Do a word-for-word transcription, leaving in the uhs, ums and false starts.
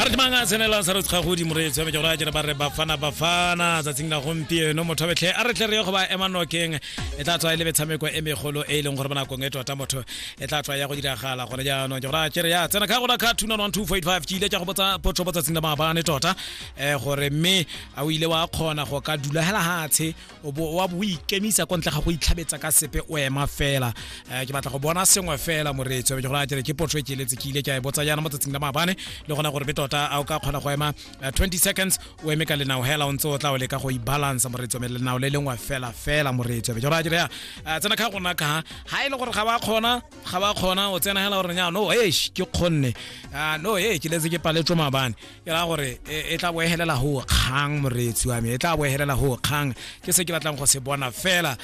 re manga senela sa re tsa go di moretso me jora jera ba re bafana bafana za tsingla gompieno motho betlhe a re tle re go ba emanokeng e tla tswa ile betshameko e megolo e leng gore bana go ngetwa ta motho e tla tswa ya go diragala gore ja no jora jere ya tsena ka go la ka two nine one two four eight five ke ile tsa go botsa potso botsa tsingla maabane tota eh gore mme a o ile wa khona go ka dula hela hatshe o bo wa bo ikemisa kontle ga go itlhabetsa ka sepe o ema fela ke batla go bona sengwe fela moretso me jora jere ke potso e ke letse ke ile tsa e botsa yana mo tsingla maabane le gona gore betota a o ka khona go ema twenty seconds o eme ka lenao hela o ntse o tla o le ka go ibalance moretso me lenao le lengwa fela fela moretso be jora jere ya tsena ka gona ka ha ile gore ga ba khona ga ba khona o tsena hela gore nya no eish ke khonne no eh ke letse ke paletso maabane ke ra gore e tla bo helela ho kgang moretso wa me e tla bo helela ho kgang ke se ke batlang go se bona fela